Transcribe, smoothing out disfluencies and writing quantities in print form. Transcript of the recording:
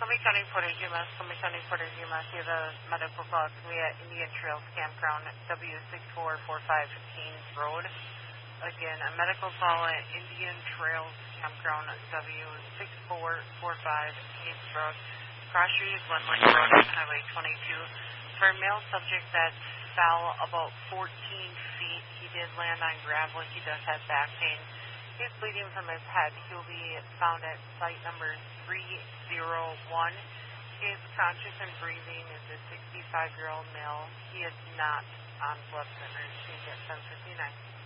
County, Puerto Yumas, County, Puerto Yumas, you have a medical call to me at Indian Trails Campground, W6445 Haynes Road. Again, a medical call at Indian Trails Campground, W6445 Haynes Road. Cross Street is Glen Lake Road on Highway 22. For a male subject that fell about 14 feet, he did land on gravel. He does have back pain. He's bleeding from his head. He will be found at site number 301. He is conscious and breathing. Is a 65-year-old male. He is not on blood thinners. He's at 1059.